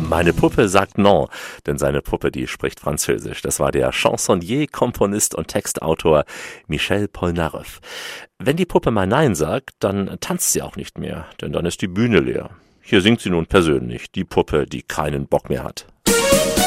Meine Puppe sagt non, denn seine Puppe, die spricht Französisch. Das war der Chansonnier, Komponist und Textautor Michel Polnareff. Wenn die Puppe mal Nein sagt, dann tanzt sie auch nicht mehr, denn dann ist die Bühne leer. Hier singt sie nun persönlich, die Puppe, die keinen Bock mehr hat.